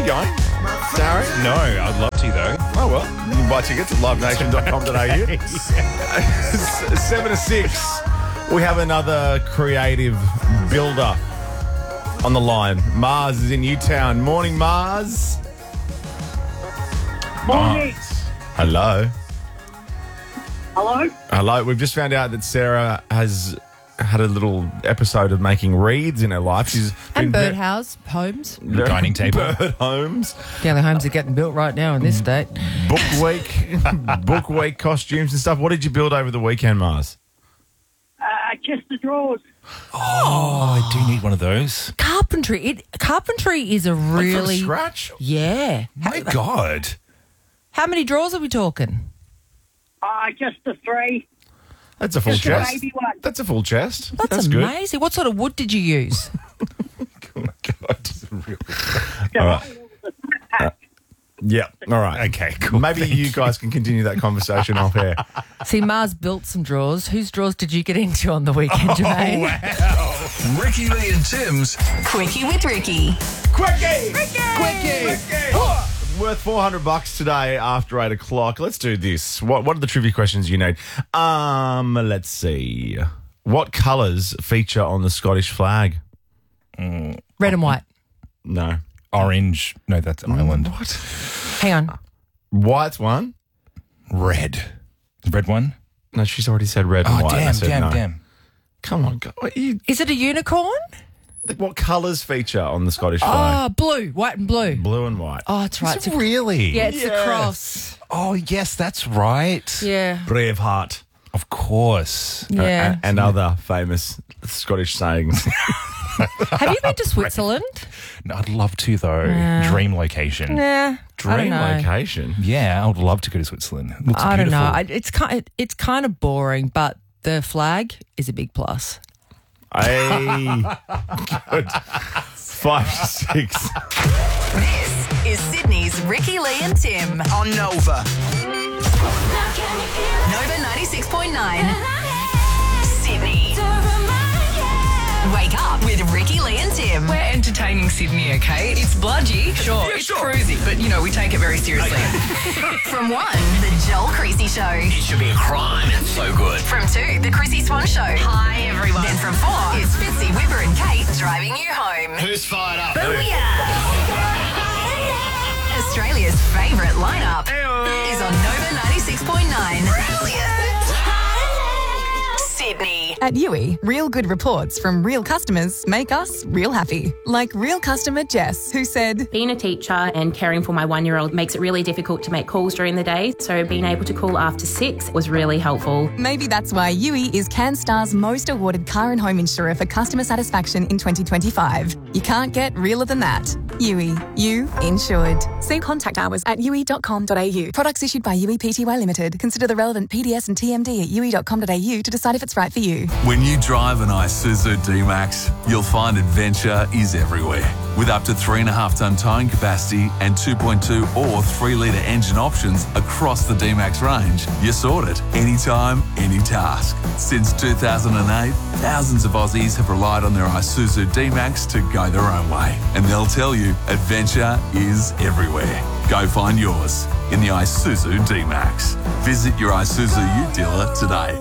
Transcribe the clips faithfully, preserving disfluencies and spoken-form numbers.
you going, Darren? No, I'd love to though. Oh, well. You can buy tickets at live nation dot com dot a u. Seven to six. We have another creative builder on the line. Mars is in Newtown. Morning, Mars. Morning. Mars. Hello. Hello? Hello. We've just found out that Sarah has had a little episode of making reeds in her life. She's And been birdhouse homes. Dining table. Bird homes. The only homes are getting built right now in this state. Book week. Book week costumes and stuff. What did you build over the weekend, Mars? Uh, chest of drawers. Oh, I do need one of those. Carpentry. It carpentry is a Like really from scratch? yeah. My God. How many drawers are we talking? Uh, just the three. That's a full Just a chest. baby one. That's a full chest. That's, good. amazing. What sort of wood did you use? Oh my God. This is real. The All right. whole- the pack. Yeah. All right. Okay, cool. Maybe you guys can continue that conversation off air. See, Mars built some drawers. Whose drawers did you get into on the weekend, Jermaine? Ricky Lee and Tim's Quickie with Ricky. Quickie! Quickie! Oh, worth four hundred bucks today after eight o'clock. Let's do this. What What are the trivia questions you need? Um, let's see. What colours feature on the Scottish flag? Red and white. No. Orange. No, that's Ireland. What? Hang on. White's one? Red. The red one? No, she's already said red and Oh, white. I damn, said damn, no. damn. Come on. Go, what, you, Is it a unicorn? what colours feature on the Scottish Oh, flag? blue. White and blue. Blue and white. Oh, that's right. Is It's it a, really? yeah, it's Yes. the cross. Oh, yes, that's right. Yeah. Braveheart. Of course. Yeah. A- and other famous Scottish sayings. Have you been to Switzerland? No, I'd love to, though. Yeah. Dream location. Yeah. I don't Dream know. location. Yeah, I would love to go to Switzerland. It looks I don't beautiful. know. I, it's kind. It's kind of boring, but the flag is a big plus. Hey. Good. Five to six. This is Sydney's Ricky Lee and Tim. on Nova. Nova ninety-six point nine. Sydney. Wake up with Ricky Lee and Tim. We're entertaining Sydney, okay? It's bludgy, sure, it's cruisy, but you know, we take it very seriously. From one, the Joel Creasy Show. It should be a crime. It's so good. From two, the Chrissy Swan Show. Hi, everyone. Then from four, it's Fitzy, Whipper and Kate driving you home. Who's fired up? Australia's favourite lineup is on Nova ninety-six point nine. Brilliant! Sydney. At Yui, real good reports from real customers make us real happy. Like real customer Jess, who said, Being a teacher and caring for my one-year-old makes it really difficult to make calls during the day, so being able to call after six was really helpful. maybe that's why Yui is CanStar's most awarded car and home insurer for customer satisfaction in twenty twenty-five. You can't get realer than that. Yui, you insured. See contact hours at yui dot com dot a u. Products issued by Yui Pty Limited. Consider the relevant P D S and T M D at yui dot com dot a u to decide if it's right for you. When you drive an Isuzu D-Max, you'll find adventure is everywhere. With up to three point five tonne towing capacity and two point two or three litre engine options across the D-Max range, you're sorted. Anytime, any task. Since two thousand eight, thousands of Aussies have relied on their Isuzu D-Max to go their own way. And they'll tell you, adventure is everywhere. Go find yours in the Isuzu D-Max. Visit your Isuzu U dealer today.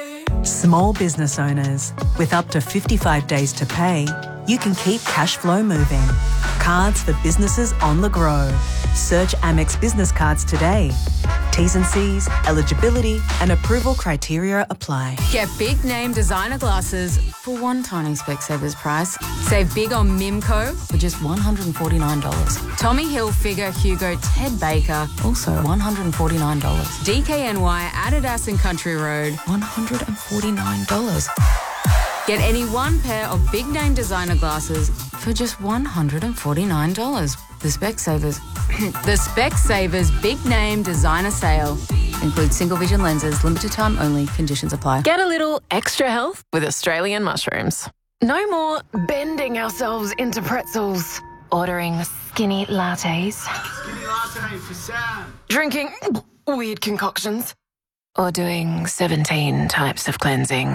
Small business owners, with up to fifty-five days to pay, you can keep cash flow moving. Cards for businesses on the go. Search Amex Business Cards today. T's and C's, eligibility and approval criteria apply. Get big name designer glasses for one tiny Specsavers price. Save big on Mimco for just one hundred forty-nine dollars. Tommy Hilfiger, Hugo, Ted Baker, also one hundred forty-nine dollars. D K N Y, Adidas and Country Road, one hundred forty-nine dollars. Get any one pair of big name designer glasses for just one hundred forty-nine dollars. The Specsavers. The Specsavers Big Name Designer Sale. Includes single vision lenses, limited time only, conditions apply. Get a little extra health with Australian mushrooms. No more bending ourselves into pretzels. Ordering skinny lattes. Skinny latte for Sam. Drinking weird concoctions. Or doing seventeen types of cleansing.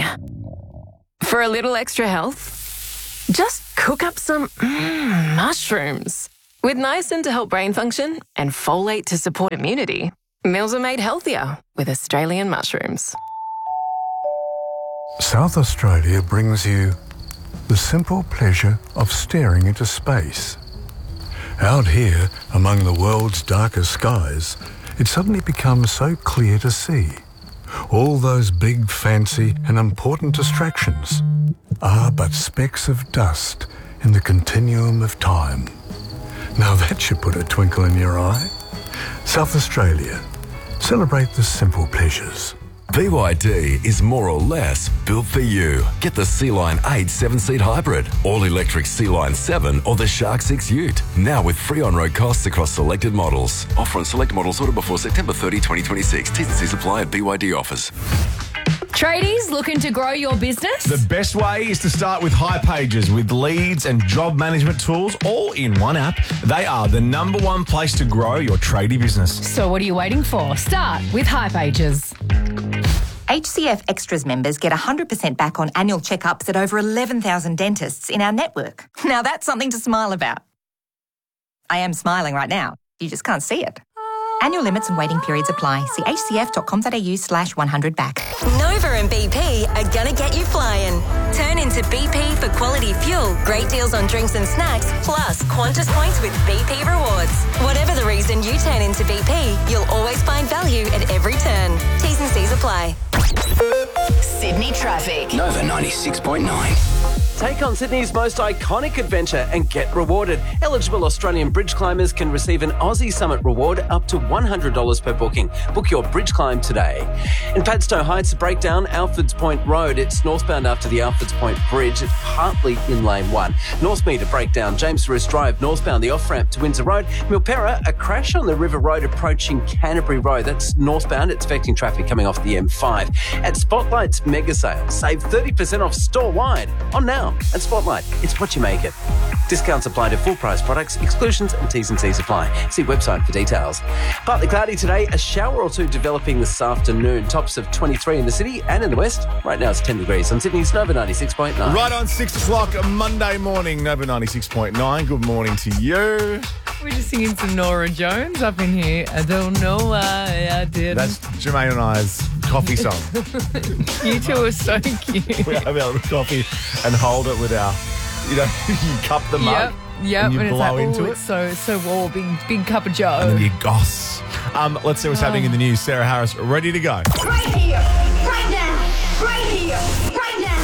For a little extra health, just cook up some mm, mushrooms. With niacin to help brain function and folate to support immunity, meals are made healthier with Australian mushrooms. South Australia brings you the simple pleasure of staring into space. Out here, among the world's darkest skies, it suddenly becomes so clear to see. All those big, fancy and important distractions are but specks of dust in the continuum of time. Now that should put a twinkle in your eye. South Australia. Celebrate the simple pleasures. B Y D is more or less built for you. Get the Sea-Line eight seven-seat hybrid, all-electric Sea-Line seven or the Shark six Ute. Now with free on-road costs across selected models. Offer on select models ordered before September thirtieth, twenty twenty-six. T's and C's apply at B Y D offers. Tradies looking to grow your business? The best way is to start with High Pages with leads and job management tools all in one app. They are the number one place to grow your tradie business. So what are you waiting for? Start with High Pages. H C F Extras members get one hundred percent back on annual checkups at over eleven thousand dentists in our network. Now that's something to smile about. I am smiling right now. You just can't see it. Annual limits and waiting periods apply. See hcf.com.au slash 100 back. Nova and B P are gonna get you flying. Turn into B P for quality fuel, great deals on drinks and snacks, plus Qantas points with B P rewards. Whatever the reason you turn into B P, you'll always find value at every turn. T's and C's apply. Sydney traffic. Nova ninety-six point nine. Take on Sydney's most iconic adventure and get rewarded. Eligible Australian bridge climbers can receive an Aussie Summit reward up to one hundred dollars per booking. Book your bridge climb today. In Padstow Heights, breakdown Alfords Point Road. It's northbound after the Alfords Point Bridge. It's partly in lane one. Northmead, breakdown James Roos Drive, northbound the off-ramp to Windsor Road. Milperra, a crash on the River Road approaching Canterbury Road. That's northbound. It's affecting traffic coming off the M five. At Spotlight's mega sale, save thirty percent off store-wide. On now. And Spotlight, it's what you make it. Discounts apply to full price products, exclusions and T's and C's apply. See website for details. Partly cloudy today, a shower or two developing this afternoon. Tops of twenty-three in the city and in the west. Right now it's ten degrees on Sydney's Nova ninety-six point nine. Right on six o'clock Monday morning, Nova ninety-six point nine. Good morning to you. We're just singing some Nora Jones up in here. I don't know why I did. That's Jermaine and I's coffee song. You two are so cute. We have our little coffee and hold it with our, you know, you cup the mug. Yep, yep. And you and blow it's like, into oh, it. it's so, so warm, big, big cup of joe. And then you goss. Um, let's see what's Oh. happening in the news. Sarah Harris, ready to go. Right here, right now, right here, right now.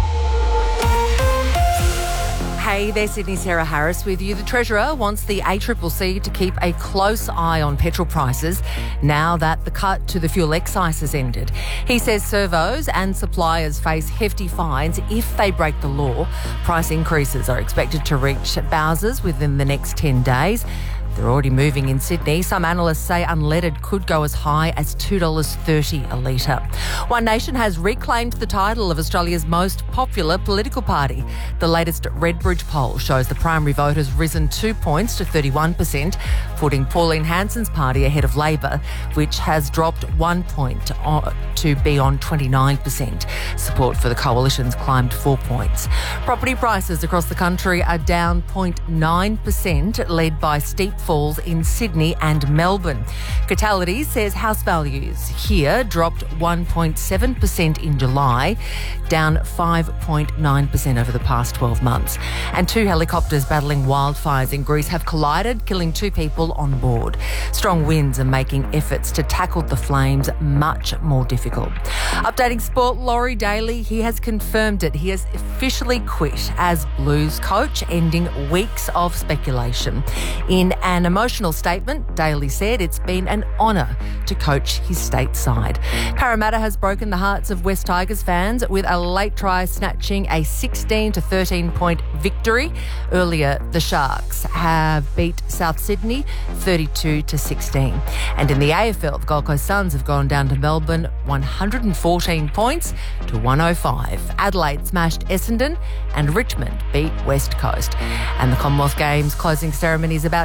Hey there, Sydney, Sarah Harris with you. The Treasurer wants the A C C C to keep a close eye on petrol prices now that the cut to the fuel excise has ended. He says servos and suppliers face hefty fines if they break the law. Price increases are expected to reach Bowsers within the next ten days. They're already moving in Sydney. Some analysts say unleaded could go as high as two dollars thirty a litre. One Nation has reclaimed the title of Australia's most popular political party. The latest Redbridge poll shows the primary vote has risen two points to thirty-one percent, putting Pauline Hanson's party ahead of Labor, which has dropped one point to be on twenty-nine percent. Support for the coalition's climbed four points. Property prices across the country are down zero point nine percent, led by steep falls in Sydney and Melbourne. Catality says house values here dropped one point seven percent in July, down five point nine percent over the past twelve months. And two helicopters battling wildfires in Greece have collided, killing two people on board. Strong winds are making efforts to tackle the flames much more difficult. Updating sport, Laurie Daly, he has confirmed it. He has officially quit as Blues coach, ending weeks of speculation. In an emotional statement, Daly said it's been an honour to coach his state side. Parramatta has broken the hearts of West Tigers fans with a late try snatching a sixteen to thirteen point victory. Earlier, the Sharks have beat South Sydney thirty-two to sixteen. And in the A F L, the Gold Coast Suns have gone down to Melbourne one hundred fourteen points to one oh five. Adelaide smashed Essendon and Richmond beat West Coast. And the Commonwealth Games closing ceremony is about to get underway.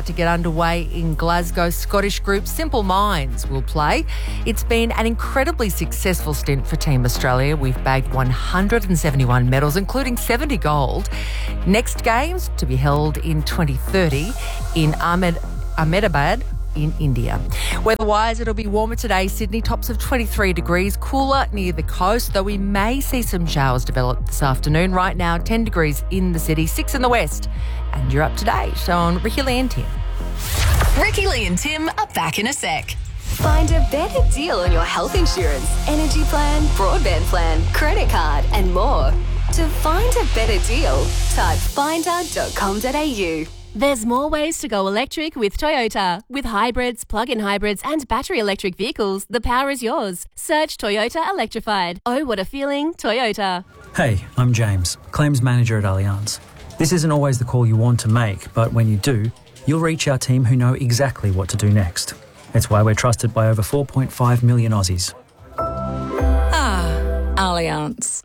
underway in Glasgow. Scottish group Simple Minds will play. It's been an incredibly successful stint for Team Australia. We've bagged one hundred seventy-one medals, including seventy gold. Next games to be held in twenty thirty in Ahmed, Ahmedabad in India. Weather-wise, it'll be warmer today. Sydney tops of twenty-three degrees, cooler near the coast, though we may see some showers develop this afternoon. Right now, ten degrees in the city, six in the west. And you're up to date on Ricky Lee and Tim. Ricky Lee and Tim are back in a sec. Find a better deal on your health insurance, energy plan, broadband plan, credit card, and more. To find a better deal, type finder dot com dot a u. There's more ways to go electric with Toyota. With hybrids, plug-in hybrids and battery electric vehicles, the power is yours. Search Toyota Electrified. Oh, what a feeling, Toyota. Hey, I'm James, Claims Manager at Allianz. This isn't always the call you want to make, but when you do, you'll reach our team who know exactly what to do next. It's why we're trusted by over four point five million Aussies. Ah, Allianz.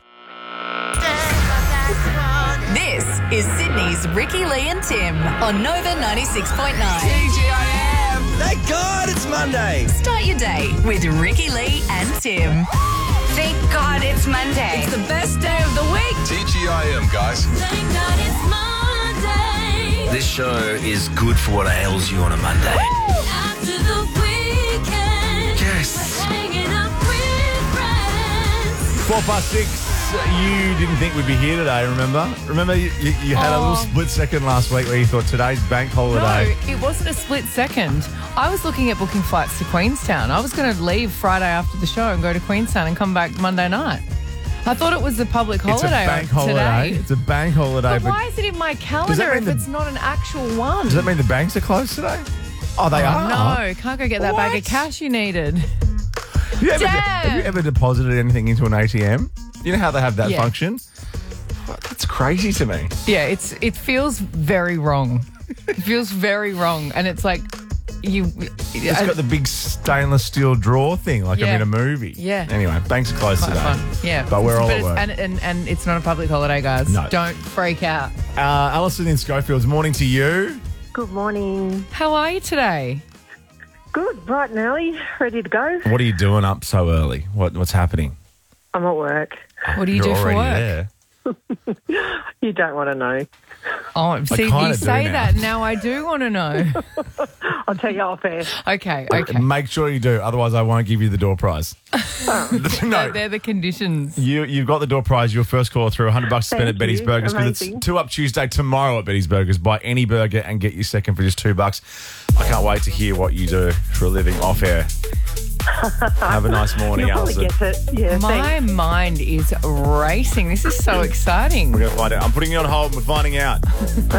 This is Sydney's Ricky Lee and Tim on Nova ninety-six point nine. T G I M! Thank God it's Monday! Start your day with Ricky Lee and Tim. Thank God it's Monday. It's the best day of the week. T G I M, guys. Thank God it's Monday. This show is good for what ails you on a Monday. After the weekend. Yes. Hanging up with friends. Four past six. You didn't think we'd be here today, remember? Remember you, you, you had a little Oh. split second last week where you thought today's bank holiday. No, it wasn't a split second. I was looking at booking flights to Queenstown. I was going to leave Friday after the show and go to Queenstown and come back Monday night. I thought it was a public It's a holiday bank holiday. today. It's a bank holiday. But why is it in my Does that calendar mean if the- it's not an actual one? Does that mean the banks are closed today? Oh, they Oh, are? No, can't go get that bag of cash you needed. Have you, ever, Damn. have you ever deposited anything into an A T M? You know how they have that Yeah. function? That's crazy to me. Yeah, it's it feels very wrong. It feels very wrong, and it's like you. It's got the big stainless steel drawer thing, like I'm Yeah. in a movie. Yeah. Anyway, banks are closed Quite today. fun. Yeah, But we're all But at it's- work. and, and and it's not a public holiday, guys. No. Don't freak out. Uh, Alison in Schofields, morning to you. Good morning. How are you today? Good, bright and early, ready to go. What are you doing up so early? What What's happening? I'm at work. What do you You're do for already work? there. You don't want to know. Oh, see, you kinda do say now. that now. I do want to know. I'll tell you off air. Okay, okay. Make sure you do, otherwise I won't give you the door prize. They're, no, they're the conditions. you, you've got the door prize. Your first caller through, one hundred bucks to spend Thank at Betty's you. Burgers because it's Amazing. two up Tuesday tomorrow at Betty's Burgers. Buy any burger and get your second for just two bucks. I can't wait to hear what you do for a living off air. Have a nice morning, You'll probably Alison. get it. Yeah, My thanks. mind is racing. This is so exciting. We're going to find out. I'm putting you on hold and we're finding out.